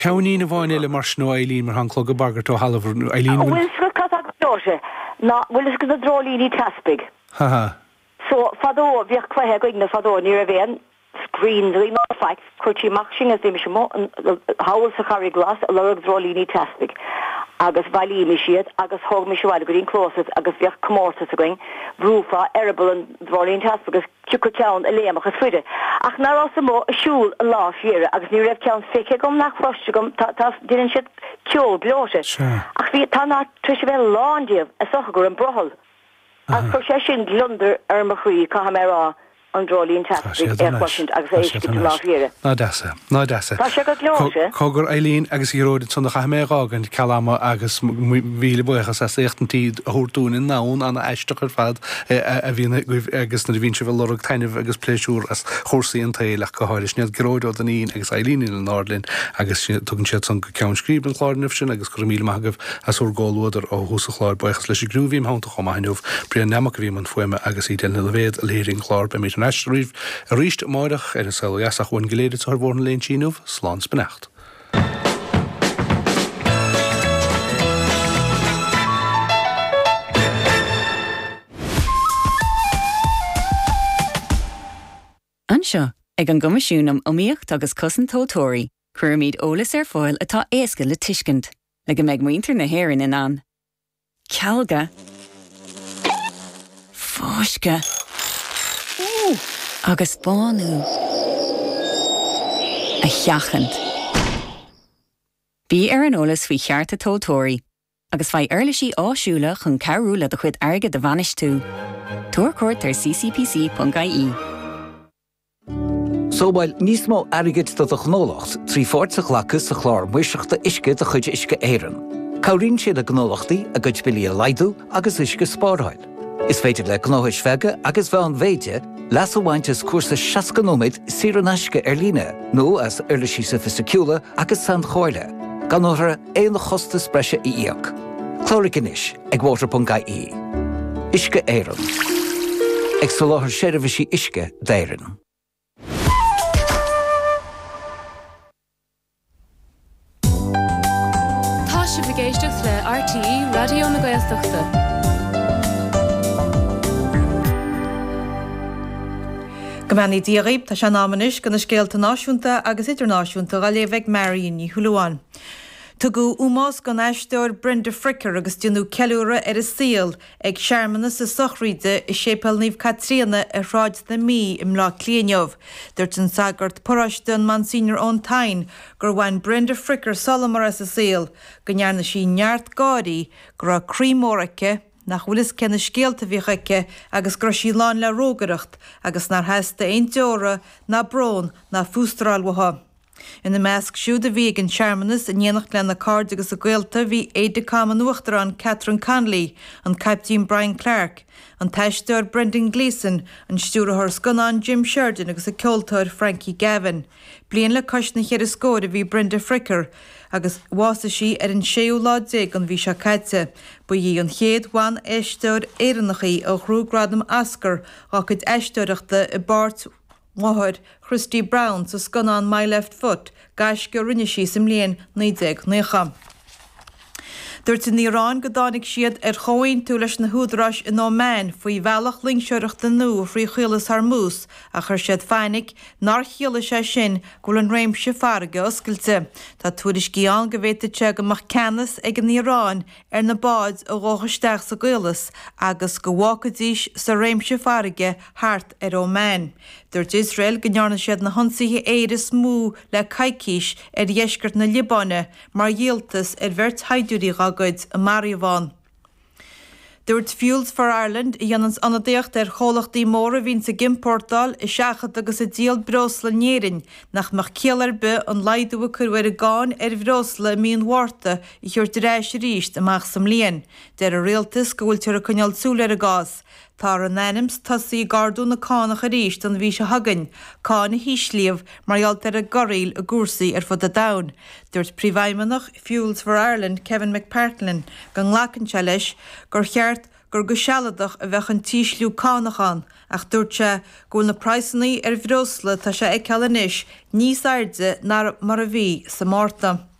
Cawnín a bháin eile mar snó Eileen mar han clog a bagart ó halafar Eileen. Wilsgur catach dóse. Na, Wilsgur a drolíní taspig. Ha. So, fadó, bhíoch cwethe goig na fadó ní a bhéan, screen rí mar faic, cuirtí machsing as déimi mo, hawl sa chari glas, a lorg drolíní taspig. Agus bhailí mi siad, agus hog mi siad goín closas, agus bhíoch comórtas a going, brúfa, erable an drolíní taspig, agus ciúca teann a léamach a sfuide. Ach nar os a mo, a siúl a lá siere, agus ní raibh teann fiche gom nach froste gom, ta dyn siad ciol glóse. Ach bhí tá ná tris bheith lándíamh, a socha gur an brohol. As for sin glunder mar chuí ca ha rá an drolín taspig Washington agus éisci láhíre. Ná dasa. Tá sé go glóise? Cogur Eileen agus íróid son cha mérágan calama agus bhíle buchas a séchtantí thuúún in nán anna eisteach ar fad a bhína agus na bhín se bh lorug tainineh agus pléisiúr as chósaí an tailech go háir snead gróid ó daín agus Eileen in Nordlin agus tugann siad san ceann scríb an chláirnah sin agus chu míle maigah as úr gáilúidir ó húsa chláir buchas leis grúhím hánta chomáineh brian nemach bhí man fuime agus í den le bhéad a léiring chláir be mí Nationalríh a ríist máireach ar a saolasach bhain goléad tar bhórna léon sínomh slán benacht. Anseo ag an gomasisiúnam omíocht agus cosan tótóirí, chuirmíd ólas ar fáil atá éasca le tuiscint, le go méid muintear na héireann in an. Cealga. Fáisce. Agus bánú a cheachant. Bí ar an ólas faoi chearta tótóirí, agus fai airlisí áisiúla chun cearúla a chuid airge de bhanis tú. Tuair cuairt ar ccpc.ie. Sóbáil níos mó airgid do a gnólacht trí fórsa lachas a chlár muiseachta isce a chuid isce éireann. Cabhríonn siad a gnólachtaí a gcuid bilí a laidú agus isce spáráil. Is féidir le gnóis feige agus bheith an bhéide las bhaintes cuasa 6 nóid sirannaisce ar líne nó as airlisí sa fisiciúla agus san choile, gan óthra éon chosta spreise í íoc. Chlóric ag water.ie. Isce éireann. Ag soláthar séirbhísí isce d'éireann. Tá si bhgéisteach le RTE Radio na Gaeltachta. Gomani díaghaib tá se námanis gan na scéalta náisiúnta agus idirnáisiúnta a léveh Marion ní Thuúláin. Tugu úmás gan eisteir Brenda Fricker agus dionú ceúra ar a síl ag seamanna sa sochríide i sépal níomh Catríana a ráid na mí im lá clíneamh. Dúirt an sagart poráiste an Monsignor ón Tain gur bhain Brenda Fricker solamar as a síl, go nearna sí neart gádaí gur a crímóracha nach bhfuil is cenne scéalta bhíchaice agus gur sí lán le rógaracht agus nar heasta ein deora na brón na fústráil watha. Ina measc siúd a bhí an seamannas a dhéanach le na card agus a Gaelta bhí éide cáman nuachtar an Catherine Conley, an Captain Brian Clark, an taisteir Brendan Gleeson, an stúrathir scanán Jim Sheridan agus a ceoltóir Frankie Gavin. Bliain le cosna chéad a scóir a bhí Brenda Fricker, agus bhása sí ar an 16 an bhí se caite, bu í an chéad bhain eisteir éireannachaí ó chrúgradam ascar á chud eisteiriachta i Bart Mhaid Christy Brown sa scanán My Left Foot, gais go rinne sí sem léon 19. Dúirt in Irán go dánig siad ar choin tú leis na húdrás in Oman faoi bhealach lingseireachta nó faoi chuilas Hormuz a chuir siad féinnig nar chiaala sé sin go an réim se farige oscailte. Tá tuairis gíán go bhhéite te go mach ceannas ag an Irán ar na báid a ghóchaisteach sa gcuilas agus go bhhacadís sa réim se farige thart ar Oman. Dúirt Israel go nearna siad na honsaithe éiris mú le caicís ar dhéisgart na Libáine mar dhialtas ar bhirt haidúí ragaid a Mariamháin. Dúirt Fuels for Ireland i dhéanans anadéocht ar chólachtaí móra bhín sa gimpórtáil i seachad agus a díal bros le néirin nach mar céalar be an laidú a chuir a gáin ar bhrosla míon mhárta i chuirt réis ríist amach sam líon. Deir a réaltas go bhfuil tuair a coineal súil ar a gás. Tá an éims tosaí gardú na cánach a ríist an bhí se hagann, cána híslíomh marghealt ar a goraíl a gúrsaí ar fud a dain. Dúirt príomhaimeanach Fuels for Ireland Kevin McPartlin gan nglacann se leis gur cheart gur go sealadach a bheith an tíisliú cánachán ach dúirte go na praisanaí bhrosla tá sé ag cealanis níos airde nar mar a bhí sa mórta.